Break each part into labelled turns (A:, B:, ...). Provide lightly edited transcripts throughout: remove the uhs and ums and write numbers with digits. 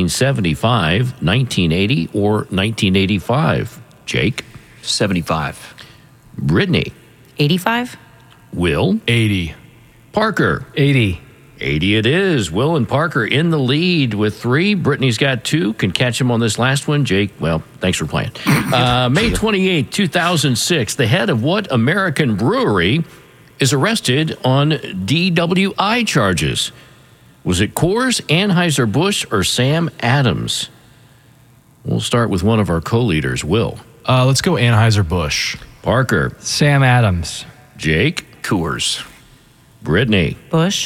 A: 1975, 1980, or 1985? Jake?
B: 75.
A: Brittany?
C: 85.
A: Will?
D: 80.
A: Parker?
D: 80.
A: 80 it is. Will and Parker in the lead with 3. Brittany's got 2. Can catch him on this last one. Jake, well, thanks for playing. May 28, 2006, the head of what American brewery is arrested on DWI charges? Was it Coors, Anheuser-Busch, or Sam Adams? We'll start with one of our co-leaders, Will.
D: Let's go Anheuser-Busch.
A: Parker.
D: Sam Adams.
A: Jake.
B: Coors.
A: Brittany.
C: Bush.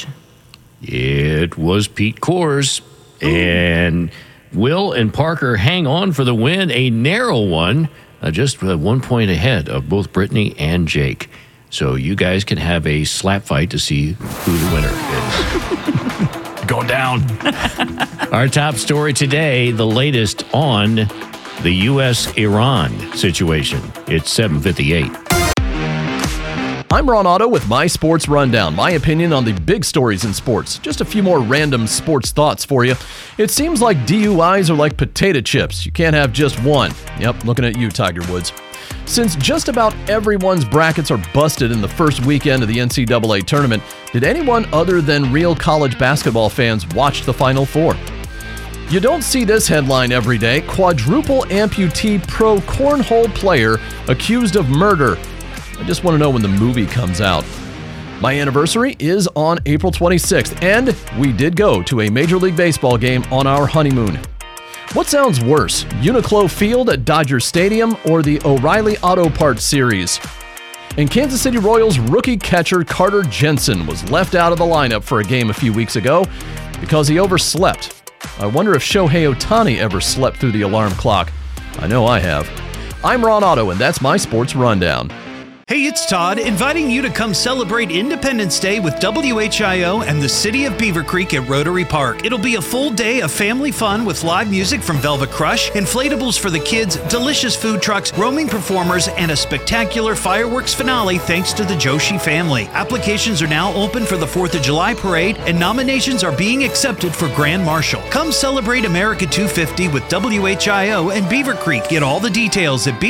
A: It was Pete Coors. And Will and Parker hang on for the win, a narrow one, just 1 point ahead of both Brittany and Jake. So you guys can have a slap fight to see who the winner is.
D: Going down.
A: Our top story today, the latest on the U.S.-Iran situation. It's 7:58.
E: I'm Ron Otto with My Sports Rundown, my opinion on the big stories in sports. Just a few more random sports thoughts for you. It seems like DUIs are like potato chips. You can't have just one. Yep, looking at you, Tiger Woods. Since just about everyone's brackets are busted in the first weekend of the NCAA tournament, did anyone other than real college basketball fans watch the Final Four? You don't see this headline every day. Quadruple amputee pro cornhole player accused of murder. I just want to know when the movie comes out. My anniversary is on April 26th, and we did go to a Major League Baseball game on our honeymoon. What sounds worse, Uniqlo Field at Dodger Stadium or the O'Reilly Auto Parts Series? And Kansas City Royals rookie catcher Carter Jensen was left out of the lineup for a game a few weeks ago because he overslept. I wonder if Shohei Ohtani ever slept through the alarm clock. I know I have. I'm Ron Otto, and that's my Sports Rundown.
F: Hey, it's Todd, inviting you to come celebrate Independence Day with WHIO and the City of Beaver Creek at Rotary Park. It'll be a full day of family fun with live music from Velvet Crush, inflatables for the kids, delicious food trucks, roaming performers, and a spectacular fireworks finale thanks to the Joshi family. Applications are now open for the 4th of July parade, and nominations are being accepted for Grand Marshal. Come celebrate America 250 with WHIO and Beaver Creek. Get all the details at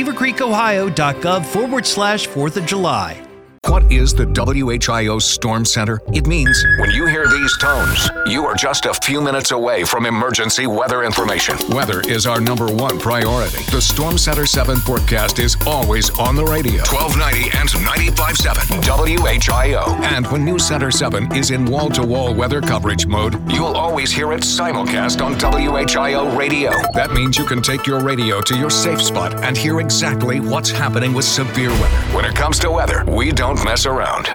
F: beavercreekohio.gov/4th of July.
G: What is the WHIO Storm Center? It means when you hear these tones, you are just a few minutes away from emergency weather information. Weather is our #1 priority. The Storm Center 7 forecast is always on the radio. 1290 and 95.7 WHIO. And when News Center 7 is in wall-to-wall weather coverage mode, you'll always hear it simulcast on WHIO radio. That means you can take your radio to your safe spot and hear exactly what's happening with severe weather. When it comes to weather, we don't mess around.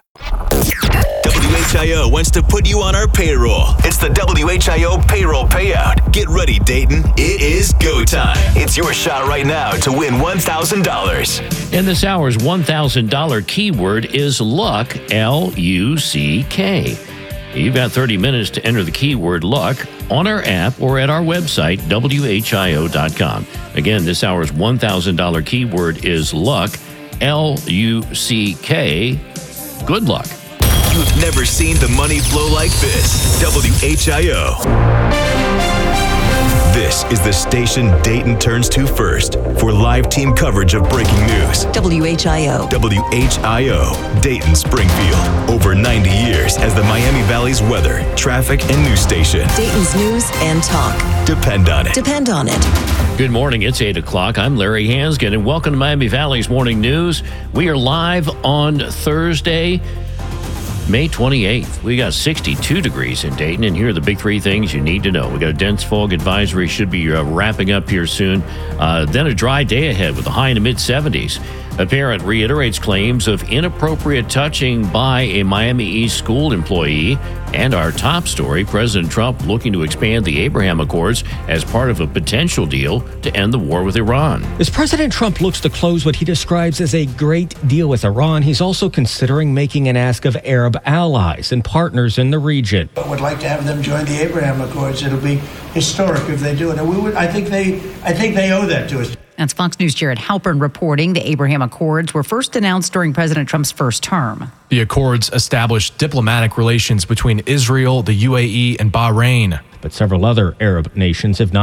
H: WHIO wants to put you on our payroll. It's the WHIO payroll payout. Get ready, Dayton. It is go time. It's your shot right now to win $1,000.
A: In this hour's $1,000 keyword is luck, L-U-C-K. You've got 30 minutes to enter the keyword luck on our app or at our website, WHIO.com. Again, this hour's $1,000 keyword is luck, L-U-C-K. Good luck.
H: You've never seen the money flow like this. WHIO. This is the station Dayton turns to first for live team coverage of breaking news.
I: WHIO.
H: WHIO, Dayton, Springfield. Over 90 years as the Miami Valley's weather, traffic, and news station.
I: Dayton's news and talk.
H: Depend on it.
I: Depend on it.
A: Good morning. It's 8 o'clock. I'm Larry Hansgen, and welcome to Miami Valley's Morning News. We are live on Thursday, May 28th. We got 62 degrees in Dayton, and here are the big 3 things you need to know. We got a dense fog advisory, should be wrapping up here soon. Then a dry day ahead with a high in the mid-70s. A parent reiterates claims of inappropriate touching by a Miami East school employee. And our top story, President Trump looking to expand the Abraham Accords as part of a potential deal to end the war with Iran.
J: As President Trump looks to close what he describes as a great deal with Iran, he's also considering making an ask of Arab allies and partners in the region.
K: I would like to have them join the Abraham Accords. It'll be historic if they do it. And we would. I think they owe that to us.
C: That's Fox News' Jared Halpern reporting the Abraham Accords were first announced during President Trump's first term.
D: The Accords established diplomatic relations between Israel, the UAE, and Bahrain.
J: But several other Arab nations have not